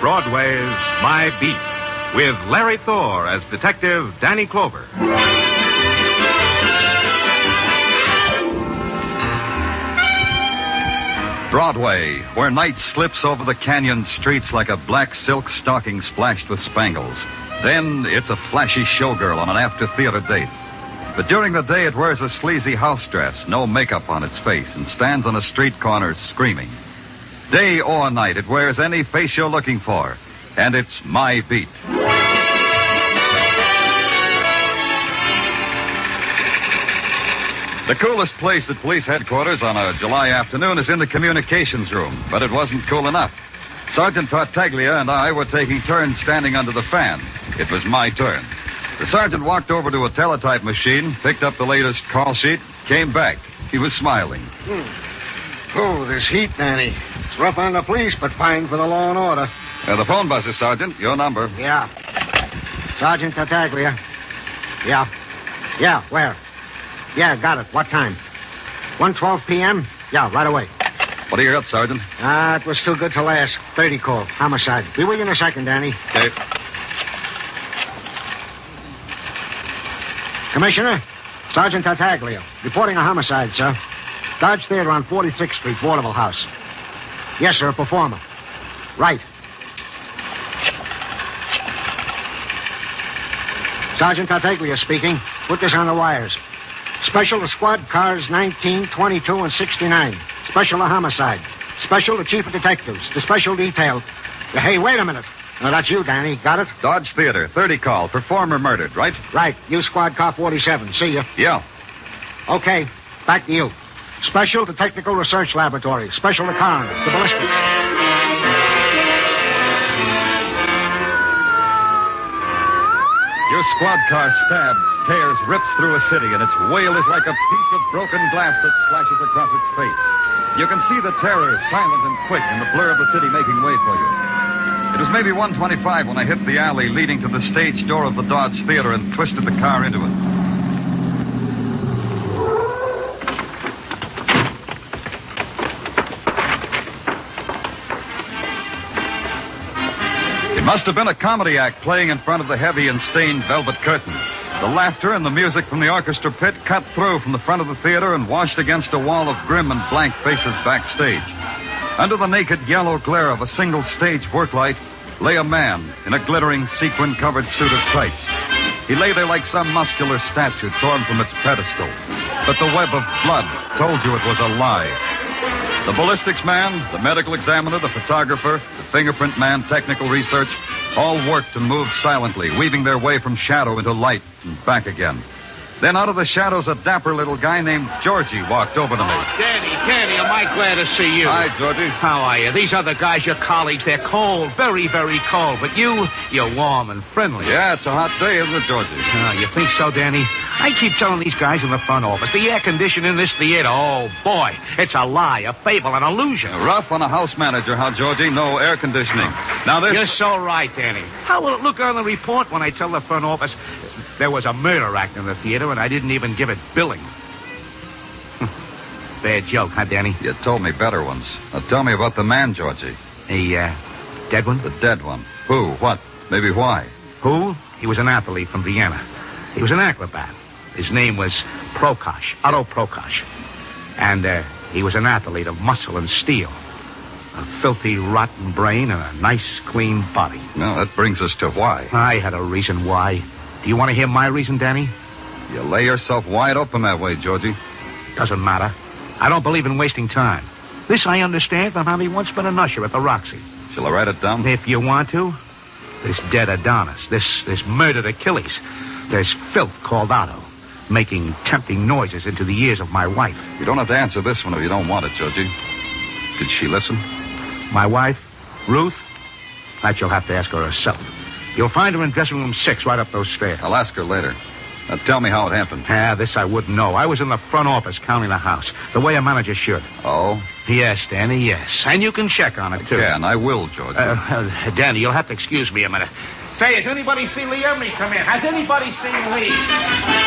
Broadway's My Beat, with Larry Thor as Detective Danny Clover. Broadway, where night slips over the canyon streets like a black silk stocking splashed with spangles. Then it's a flashy showgirl on an after-theater date. But during the day, it wears a sleazy house dress, no makeup on its face, and stands on a street corner screaming. Day or night, it wears any face you're looking for. And it's My Beat. The coolest place at police headquarters on a July afternoon is in the communications room, but it wasn't cool enough. Sergeant Tartaglia and I were taking turns standing under the fan. It was my turn. The sergeant walked over to a teletype machine, picked up the latest call sheet, came back. He was smiling. Oh, this heat, Danny. It's rough on the police, but fine for the law and order. The phone buzzer, Sergeant. Your number. Yeah. Sergeant Tartaglia. Yeah. Yeah, where? Yeah, got it. What time? 1:12 p.m.? Yeah, right away. What do you got, Sergeant? It was too good to last. 30 call. Homicide. Be with you in a second, Danny. Okay. Commissioner, Sergeant Tartaglia. Reporting a homicide, sir. Dodge Theater on 46th Street, Vaudeville House. Yes, sir, a performer. Right. Sergeant Tartaglia speaking. Put this on the wires. Special to squad cars 19, 22, and 69. Special to homicide. Special to chief of detectives. The special detail. Hey, wait a minute. No, that's you, Danny. Got it? Dodge Theater, 30 call. Performer murdered, right? Right. You squad car 47. See ya. Yeah. Okay. Back to you. Special to Technical Research Laboratory. Special to coroner. The ballistics. Your squad car stabs, tears, rips through a city, and its wail is like a piece of broken glass that slashes across its face. You can see the terror, silent and quick, in the blur of the city making way for you. It was maybe 1:25 when I hit the alley leading to the stage door of the Dodge Theater and twisted the car into it. It must have been a comedy act playing in front of the heavy and stained velvet curtain. The laughter and the music from the orchestra pit cut through from the front of the theater and washed against a wall of grim and blank faces backstage. Under the naked yellow glare of a single stage work light lay a man in a glittering sequin-covered suit of tights. He lay there like some muscular statue torn from its pedestal. But the web of blood told you it was a lie. The ballistics man, the medical examiner, the photographer, the fingerprint man, technical research, all worked and moved silently, weaving their way from shadow into light and back again. Then out of the shadows, a dapper little guy named Georgie walked over to me. Danny, am I glad to see you? Hi, Georgie. How are you? These other guys, your colleagues, they're cold, very, very cold. But you're warm and friendly. Yeah, it's a hot day, isn't it, Georgie? You think so, Danny? I keep telling these guys in the front office, the air conditioning in this theater, oh, boy, it's a lie, a fable, an illusion. Rough on a house manager, huh, Georgie? No air conditioning. Now, this... You're so right, Danny. How will it look on the report when I tell the front office there was a murder act in the theater and I didn't even give it billing? Bad joke, huh, Danny? You told me better ones. Now, tell me about the man, Georgie. The, dead one? The dead one. Who? What? Maybe why? Who? He was an athlete from Vienna. He was an acrobat. His name was Prokosh, Otto Prokosh. And he was an athlete of muscle and steel. A filthy, rotten brain and a nice, clean body. Well, that brings us to why. I had a reason why. Do you want to hear my reason, Danny? You lay yourself wide open that way, Georgie. Doesn't matter. I don't believe in wasting time. This I understand from having once been an usher at the Roxy. Shall I write it down? If you want to. This dead Adonis, this murdered Achilles, this filth called Otto, making tempting noises into the ears of my wife. You don't have to answer this one if you don't want it, Georgie. Did she listen? My wife? Ruth? That you'll have to ask her herself. You'll find her in dressing room 6 right up those stairs. I'll ask her later. Now tell me how it happened. This I wouldn't know. I was in the front office counting the house, the way a manager should. Oh? Yes, Danny, yes. And you can check on it, too. Yeah, and I will, Georgie. Danny, you'll have to excuse me a minute. Say, has anybody seen Lee Emery come in? Has anybody seen Lee?